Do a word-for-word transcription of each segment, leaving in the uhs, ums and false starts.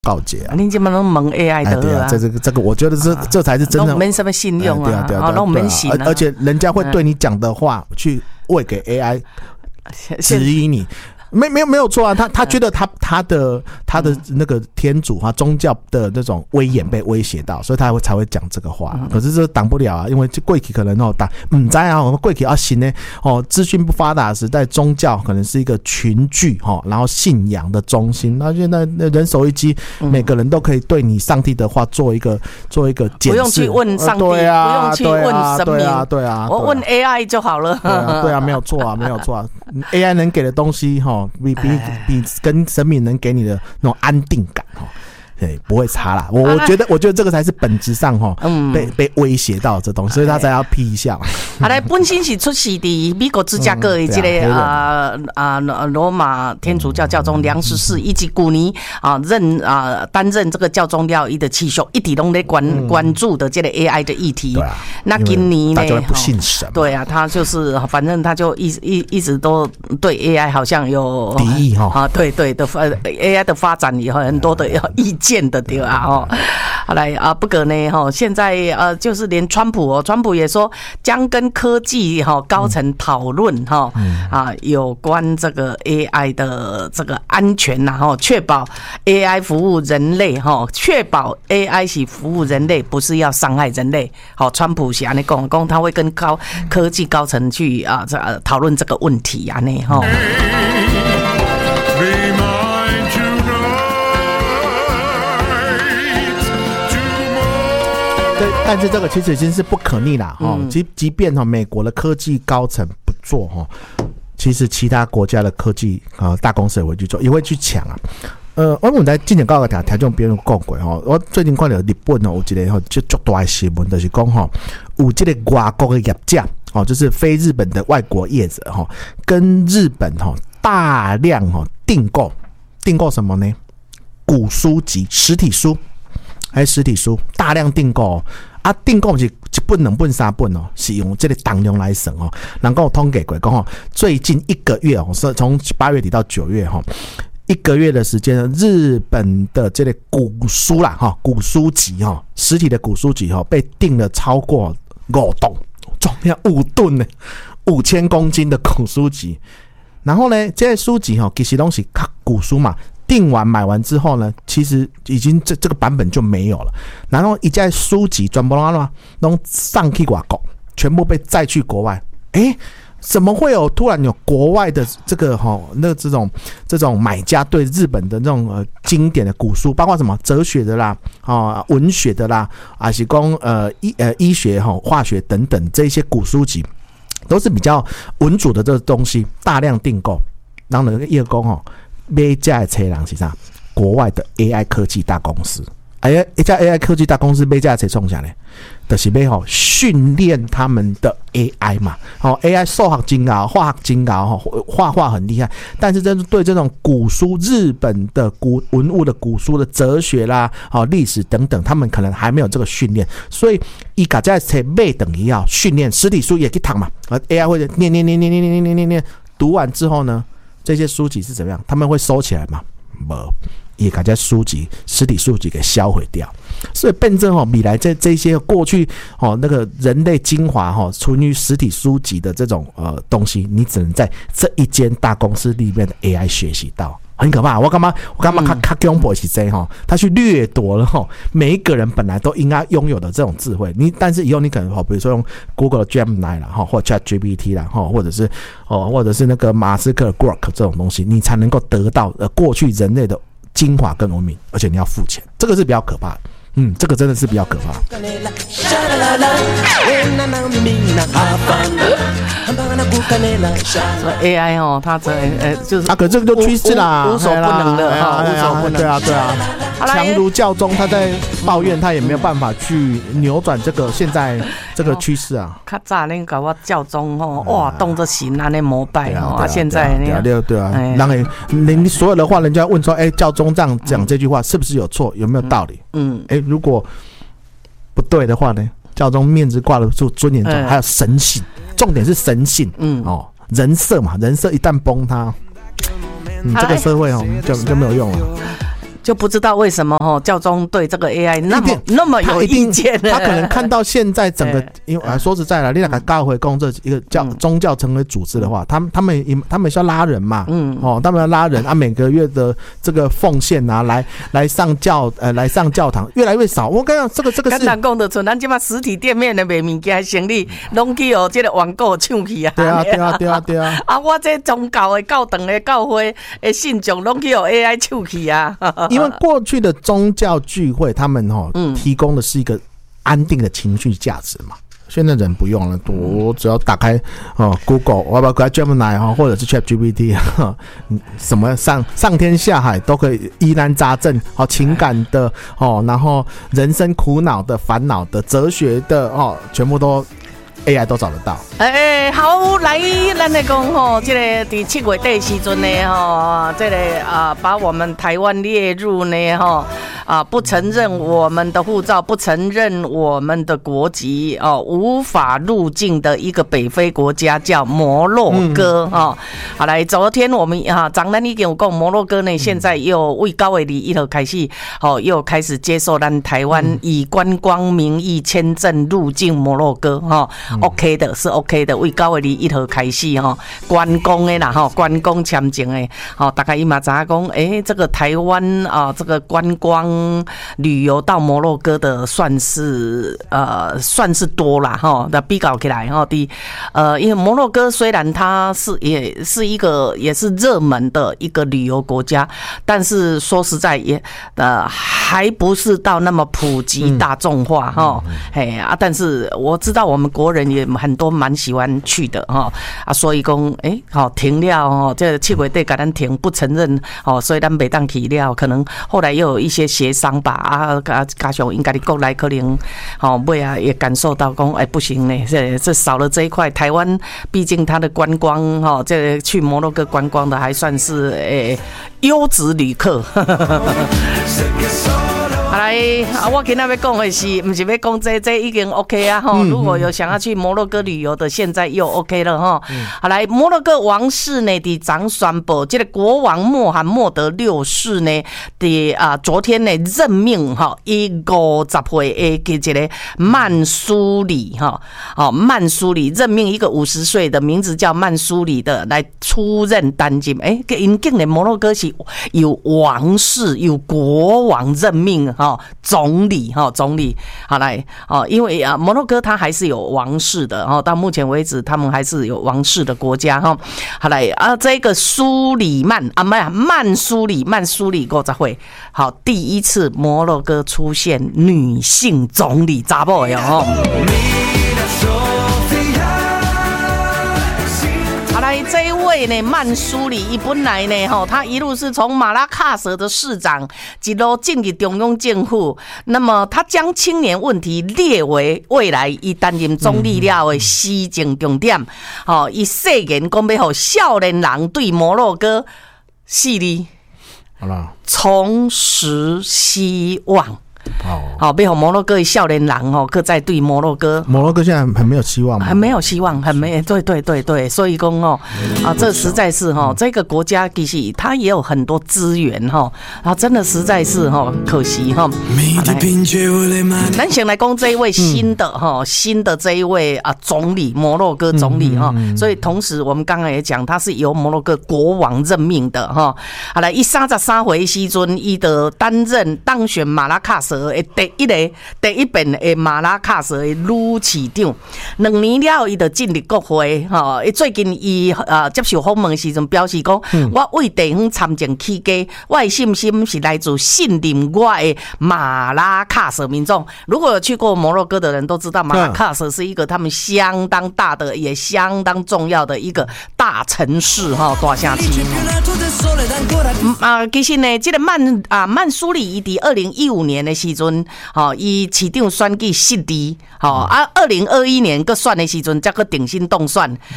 告诫啊！ 你基本上蒙 A I 的、啊哎， 对啊，这这个这个，我觉得这、啊、这才是真的， 没什么信用啊， 对啊对啊， 啊，那我们信啊， 而且人家会对你讲的话、嗯、去喂给 A I 指引你。没没有没有错啊，他他觉得他他的他的那个天主啊宗教的那种威严被威胁到，所以他会才会讲这个话。可是这挡不了啊，因为这过去可能哦打唔知啊，我们过去要行呢哦，资讯不发达的时代，宗教可能是一个群聚哈，然后信仰的中心。那现在人手一机，每个人都可以对你上帝的话做一个做一个检视， 不用去问上帝， 对啊、 不用去问神明， 对啊对啊， 我问 A I 就好了。 对啊，对啊，没有错啊，没有错啊。A I 能给的东西哈。比比比跟神明能给你的那种安定感哈，对，不会差啦。我我觉得，我觉得这个才是本质上哈，嗯，被被威胁到这东西，所以他才要批一下嘛。 好来，本身是出席的美国芝加哥的这个啊啊罗马天主教教宗梁十四，以及古尼啊任啊担任这个教宗廖一的期许，一体都在关关注的这个 A I 的议题。 对啊， 那今年呢， 大家不信神。 对啊，他就是反正他就一一一直都对 A I 好像有敌意哈啊，对对的 A I 的发展有很多的意见的对啊哦。好来啊，不过呢哈，现在呃就是连川普哦，川普也说将跟科技哈高层讨论哈啊有关这个 A I 的这个安全呐哈，确保 A I 服务人类哈，确保 A I 是服务人类，不是要伤害人类。好，川普是安尼讲讲，他会跟高科技高层去啊这讨论这个问题啊呢哈。 但是这个其实已经是不可逆啦，嗯、即即便美国的科技高层不做，其实其他国家的科技大公司也会去做，也会去抢啊。呃，我们在之前讲个条条种别人讲过吼，我最近看到日本哦，有一个吼就足大的新闻，就是讲吼有这个外国的业者哦，就是非日本的外国业者吼，跟日本吼大量吼订购订购什么呢？古书籍、实体书，还是实体书大量订购啊？订购是一本、两本、三本哦，是用这个当量来算哦。能够通给过讲吼，最近一个月哦，是从八月底到九月哈。一个月的时间，日本的这类古书啦，哈，古书籍哈，实体的古书籍哈，被订了超过五吨，重量五吨呢，五千公斤的古书籍。然后呢，这些书籍哈，其实都是古书嘛，订完买完之后呢，其实已经这这个版本就没有了。然后一家书籍全部都都上去外国，全部被载去国外，哎。怎么会有突然有国外的这个哈那这种这种买家对日本的那种呃经典的古书，包括什么哲学的啦啊文学的啦，还是讲呃医呃医学哈化学等等这些古书籍，都是比较文主的这个东西，大量订购，然后那个业工哈买家的车人是啥？国外的 A I 科技大公司。哎呀，一家 A I 科技大公司买这才创下来，就是要吼训练他们的 A I 嘛。哦 ，A I 数学精高，化学精高，哈，画画很厉害。但是，这对这种古书、日本的古文物的古书的哲学啦、哦历史等等，他们可能还没有这个训练，所以伊家在才买等于要训练实体书也去读嘛。而 A I 会念念念念念念念念念，读完之后呢，这些书籍是怎么样？他们会收起来吗？没。也把这书籍、实体书籍给销毁掉，所以变成哦，未来这这些过去哦那个人类精华哈，存于实体书籍的这种呃东西，你只能在这一间大公司里面的 A I 学习到，很可怕。我干嘛我干嘛看看恐怖是这哈，他去掠夺了哈每一个人本来都应该拥有的这种智慧，你但是以后你可能哈，比如说用 Google Gemini 啦哈，或 ChatGPT 啦哈，或者是哦或者是那个马斯克的 Grok 这种东西，你才能够得到呃过去人类的精华跟文明，而且你要付钱，这个是比较可怕的。嗯，这个真的是比较可怕。 A I 哦，它这呃就是啊，可这个就趋势啦， 无所不能的哈，无所不能。 对啊，对啊。强如教宗，他在抱怨，他也没有办法去扭转这个现在这个趋势啊。 较早恁搞我教宗吼，哇，动着心安尼膜拜吼，啊，现在对啊，对啊，对啊，然后你你所有的话，人家问说，哎，教宗这样讲这句话是不是有错？有没有道理？嗯，哎，如果不对的话呢？教宗面子挂得住，尊严中还有神性，重点是神性。嗯，哦，人设嘛，人设一旦崩塌，嗯，这个社会哦就就没有用了。 就不知道为什么哈教宗对这个 A I 那么那么有意见呢？ 他可能看到现在整个，因为啊说实在了，你那个教会公这一个教宗教成为组织的话，他们他们他们是要拉人嘛，嗯，哦，他们要拉人啊，每个月的这个奉献啊，来来上教呃来上教堂越来越少。我跟你讲，这个这个是简单讲的，像咱这嘛实体店面的卖物件生意，拢去哦这个网购抢去啊。 对啊对啊对啊对啊。 啊，我这宗教的教堂的教会的信众，拢去哦 A I 抢去啊。 因为过去的宗教聚会，他们哈、哦、提供的是一个安定的情绪价值嘛。现在人不用了，我只要打开哦 Google， 我要不要 Gemini 哈，或者是 ChatGPT， 什么上上天下海都可以疑难杂症，好情感的哦，然后人生苦恼的、烦恼的、哲学的哦，全部都 A I 都找得到。 哎、欸，好，来，咱来讲吼，这个在七月底时阵呢，吼，这个啊，把我们台湾列入呢，吼。啊，不承认我们的护照，不承认我们的国籍哦，无法入境的一个北非国家叫摩洛哥哦。好来，昨天我们啊，张咱已经有讲摩洛哥呢，现在又为九月二十一号开始，哦，又开始接受咱台湾以观光名义签证入境摩洛哥哈、哦嗯、，OK 的，是 OK 的，为九月二十一号开始哈、哦，观光的啦哈，观光签证的，好、哦，大概伊嘛知影讲，哎，这个台湾啊，这个观光。旅游到摩洛哥的算是呃算是多啦哈，那比较起来哈的呃，因为摩洛哥虽然它是也是一个也是热门的一个旅游国家，但是说实在也呃还不是到那么普及大众化哈，嘿、嗯、啊，但是我知道我们国人也很多蛮喜欢去的哈啊，所以讲哎好停了哦，这七月底给咱停不承认哦，所以咱袂当去了，可能后来又有一些协商吧啊，加上应该的国内可能好尾啊也感受到讲哎不行呢，这这少了这一块，台湾毕竟它的观光哈，这去摩洛哥观光的还算是诶优质旅客。好来，啊，我今天要讲的是，不是要讲这这已经 OK 啊哈。如果有想要去摩洛哥旅游的，现在又 OK 了哈。好来，摩洛哥王室呢，的长宣布，这个国王穆罕默德六世呢，的啊，昨天呢任命哈，一五十岁的这个曼苏里哈，哦，曼苏里任命一个五十岁的，名字叫曼苏里的来出任担任。哎，因竟然摩洛哥是有王室有国王任命。哦，总理哈、哦，总理好来哦，因为啊，摩洛哥它还是有王室的哦，到目前为止他们还是有王室的国家哈、哦。好来啊，这个苏里曼啊，没有曼苏里曼苏里五十岁，好，第一次摩洛哥出现女性总理，查某的哦。来这一位呢，曼苏里伊本来呢，吼，他一路是从马拉喀什的市长，一路进入中央政府。那么，他将青年问题列为未来伊担任总理了的施政重点。吼、嗯，伊誓言讲要互少年人对摩洛哥势力，好啦，重拾希望。哦，好，被摩洛哥的少年人哦，各在对摩洛哥， 摩洛哥现在很没有希望吗？ 很没有希望，很没对对对对，所以讲哦，啊，这实在是哈，这个国家其实它也有很多资源哈，啊，真的实在是哈，可惜哈。咱先来讲这一位新的哈，新的这一位啊总理，摩洛哥总理哈，所以同时我们刚刚也讲，他是由摩洛哥国王任命的哈。好来，伊三十三岁时阵，伊的担任当选马拉喀什的第一个第一遍的马拉喀什的女市长，两年了，伊就进入国会吼。伊最近伊呃接受访问时阵表示讲，嗯、我为地方参政起家，我的信心是来自信任我的马拉喀什民众。如果有去过摩洛哥的人都知道，马拉喀什是一个他们相当大的也相当重要的一个大城市哈，大城市。啊，其实呢，这个曼啊曼苏里伊伫二零一五年的时阵，吼，伊市长选举失利，吼啊，二零二一年个选的时阵，才个定心动选，啊，甲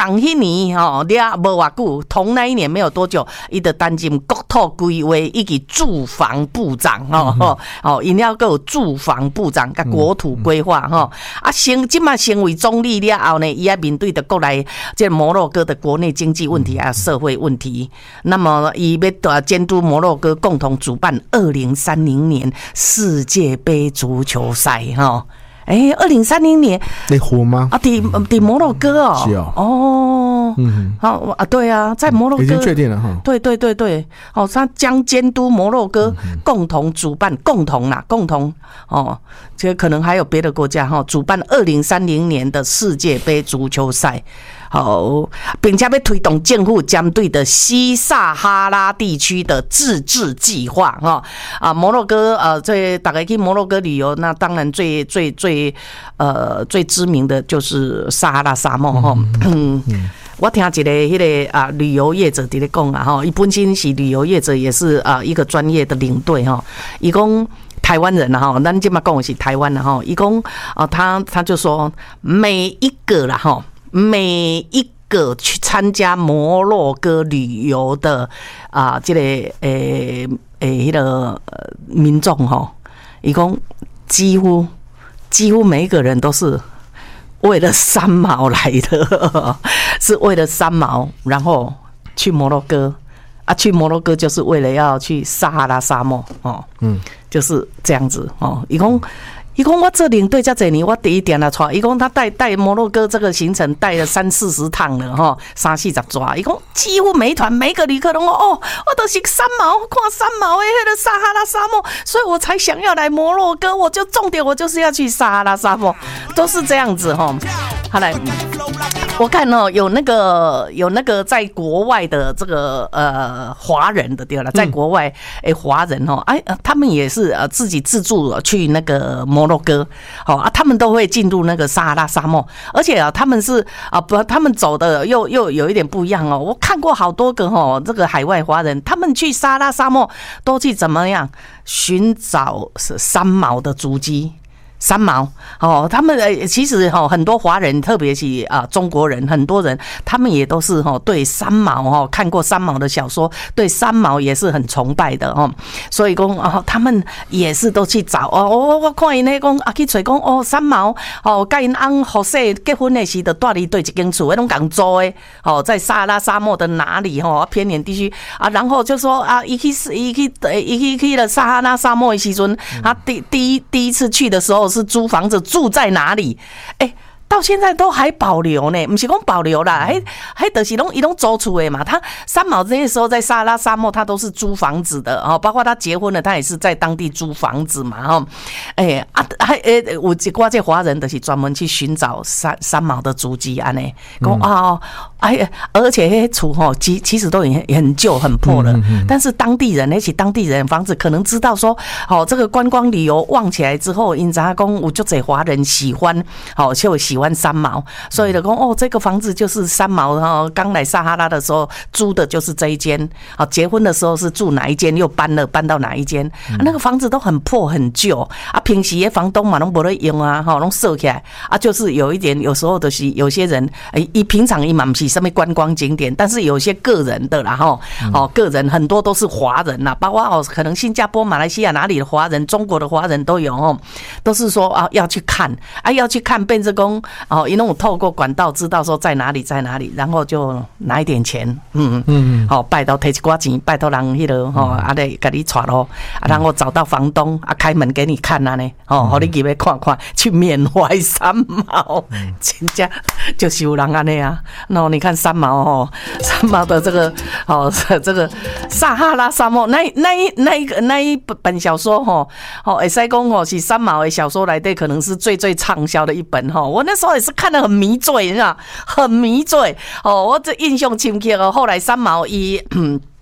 党迄年吼，了无偌久，同那一年没有多久，伊就担任国土规划以及住房部长吼吼，哦，因了个有住房部长甲国土规划吼，啊，成即马成为总理了后呢，伊也面对着国内这摩洛哥的国内经济问题还有社会问题，那么伊要监督摩洛哥共同主办二零三零年世界杯足球赛哈。哎，二零三零年那湖吗？ 啊，底底摩洛哥哦， 是哦， 哦，嗯，好啊，对啊，在摩洛哥已经确定了哈。 对对对对，哦，他将监督摩洛哥共同主办，共同啦，共同哦，这可能还有别的国家哈，主办二零三零年的世界杯足球赛。好，并且要推动政府针对的西撒哈拉地区的自治计划哈啊，摩洛哥呃，这大概去摩洛哥旅游，那当然最最最呃最知名的就是撒哈拉沙漠哈。嗯嗯我听一个迄个啊旅游业者在咧讲啊哈，伊本身是旅游业者，也是啊一个专业的领队哈，伊讲。台湾人哈，咱今嘛讲的是台湾的哈，伊讲啊，他他就说每一个啦哈，每一个去参加摩洛哥旅游的啊，这个诶诶，迄个民众哈，伊讲几乎几乎每一个人都是为了三毛来的，是为了三毛，然后去摩洛哥。啊，去摩洛哥就是为了要去撒哈拉沙漠哦，嗯，就是这样子哦。伊讲，伊讲我这领队这几年，我第一点了出，伊讲他带带摩洛哥这个行程带了三四十趟了哈，三四十抓。伊讲几乎每一团每个旅客都说哦，我都是三毛，看三毛的那个撒哈拉沙漠，所以我才想要来摩洛哥。我就重点我就是要去撒哈拉沙漠，都是这样子哈。好来。我看哦，有那个有那个在国外的这个呃华人的对了，在国外诶华人哦，哎，他们也是呃自己自助去那个摩洛哥，哦啊，他们都会进入那个撒哈拉沙漠，而且啊，他们是啊不，他们走的又又有一点不一样哦。我看过好多个哦，这个海外华人，他们去撒哈拉沙漠都去怎么样寻找三毛的足迹。三毛哦，他们呃其实哈很多华人，特别是啊中国人，很多人他们也都是哈对三毛哈看过三毛的小说，对三毛也是很崇拜的哦。所以讲哦，他们也是都去找哦，我我看因那讲啊去找讲哦三毛哦，跟因翁后世结婚的时候住伫对一间厝，那种港租的哦，在撒哈拉沙漠的哪里哈偏远地区啊，然后就说啊，一去一去一去去了撒哈拉沙漠的时阵，他第第一第一次去的时候。是租房子住在哪里？哎、欸，到现在都还保留呢，不是讲保留啦，还还都是拢伊拢租厝的嘛。他三毛这些时候在撒哈拉沙漠，他都是租房子的哦，包括他结婚了，他也是在当地租房子嘛哈。哎、欸、啊，还诶，有一寡这华人就是专门去寻找三三毛的足迹安尼，讲啊，哎，而且迄厝吼，其其实都很很旧很破了，但是当地人那起当地人房子可能知道说，哦，这个观光旅游旺起来之后，因知影讲有足侪华人喜欢，哦，就喜欢三毛，所以就讲哦，这个房子就是三毛哦，刚来撒哈拉的时候租的就是这一间，哦，结婚的时候是住哪一间，又搬了搬到哪一间，啊，那个房子都很破很旧啊，平时的房东嘛拢无咧用啊，哈，拢收起来啊，就是有一点，有时候就是有些人，哎，伊平常伊嘛不是什么观光景点，但是有些个人的啦，哈，哦，个人很多都是华人啦，包括哦，可能新加坡、马来西亚哪里的华人，中国的华人都有哦，都是说啊要去看啊要去看，变成讲哦，因为我透过管道知道说在哪里在哪里，然后就拿一点钱，嗯嗯，好、哦，拜托提一寡钱，拜托人迄个吼，啊来给你带咯，啊然后找到房东啊开门给你看啊呢，哦，好你入去看看，去缅怀三毛，真正就是有人安尼啊，然后你看三毛哦，三毛的这个哦这个撒哈拉沙漠那那一那一个那一本小说哈，哦会使讲哦是三毛的小说来的，可能是最最畅销的一本哈，我那时候也是看得很迷醉，你知道，很迷醉哦，我这印象深刻哦。后来三毛伊嗯。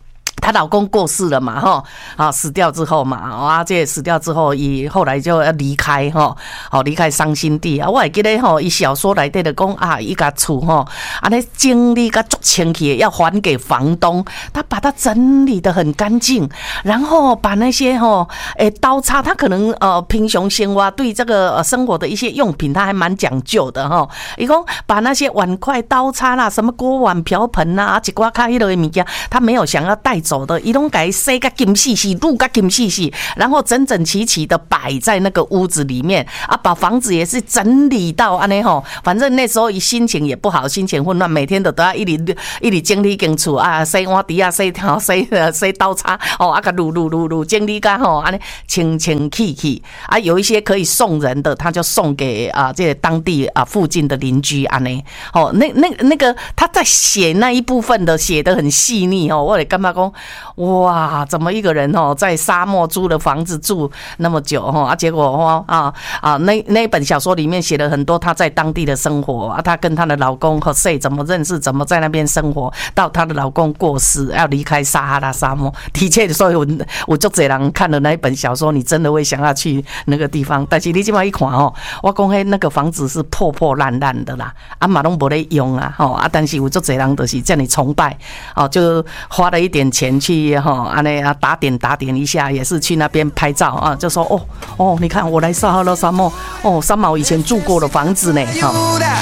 她老公过世了嘛，哈，啊，死掉之后嘛，啊，这死掉之后，伊后来就要离开，哈，好离开伤心地啊。我还记得吼，伊小说内底就讲啊，伊家厝吼，安尼整理甲足清气，要还给房东，他把它整理得很干净，然后把那些吼，诶、欸、刀叉，他可能呃贫穷生活对这个、呃、生活的一些用品，他还蛮讲究的哈。伊讲把那些碗筷、刀叉啦，什么锅碗瓢盆啦，一寡卡迄类物件，他没有想要带走。走的，伊拢给洗个金细细，撸个金细细，然后整整齐齐的摆在那个屋子里面啊，把房子也是整理到安尼吼。反正那时候心情也不好，心情混乱，每天都都要一直一直整理间厝啊，洗碗碟啊，洗条洗洗刀叉哦，啊个撸撸撸撸整理个吼，安尼清清气气啊。有一些可以送人的，他就送给啊这个当地啊附近的邻居安尼。哦，那那那个他在写那一部分的写得很细腻哦，我也干嘛讲。哇，怎么一个人哦，在沙漠租了房子住那么久哈啊？结果哦啊啊，那那本小说里面写了很多她在当地的生活啊，她跟她的老公和谁怎么认识，怎么在那边生活，到她的老公过世要离开撒哈拉沙漠。的确，所以我我就这人看了那一本小说，你真的会想要去那个地方。但是你今晚一看哦，我讲嘿，那个房子是破破烂烂的啦，啊嘛拢没在用啊，吼啊，但是有就这人就是这样崇拜哦，就花了一点钱去哈，安尼啊打点打点一下，也是去那边拍照啊，就说哦哦，你看我来撒哈拉沙漠哦，三毛以前住过的房子呢，哈。